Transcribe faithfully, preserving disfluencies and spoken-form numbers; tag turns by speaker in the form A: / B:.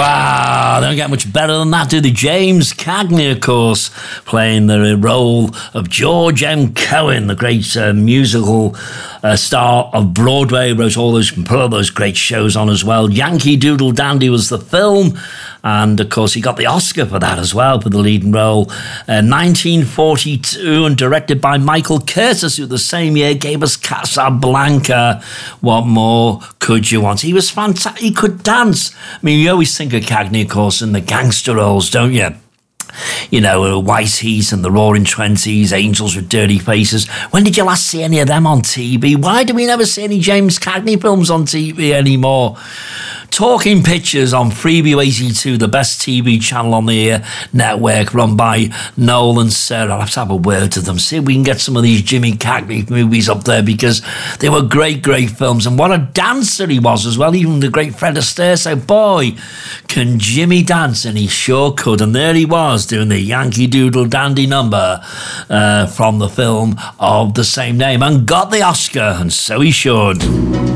A: Wow, they don't get much better than that, do they? James Cagney, of course, playing the role of George M. Cohan, the great uh, musical uh, star of Broadway. Wrote all those, put all those great shows on as well. Yankee Doodle Dandy was the film, and of course he got the Oscar for that as well, for the leading role. Uh, nineteen forty-two, and directed by Michael Curtis, who the same year gave us Casablanca. What more could you want? He was fantastic. He could dance. I mean, you always think of Cagney, of course, in the gangster roles, don't you? You know, White Heat and the Roaring Twenties, Angels with Dirty Faces. When did you last see any of them on T V? Why do we never see any James Cagney films on T V anymore? Talking Pictures on Freeview eighty-two, the best T V channel on the uh, network, run by Noel and Sarah. I'll have to have a word to them, see if we can get some of these Jimmy Cagney movies up there, because they were great, great films. And what a dancer he was as well, even the great Fred Astaire said, boy, can Jimmy dance? And he sure could. And there he was, doing the Yankee Doodle Dandy number uh, from the film of the same name, and got the Oscar, and so he should.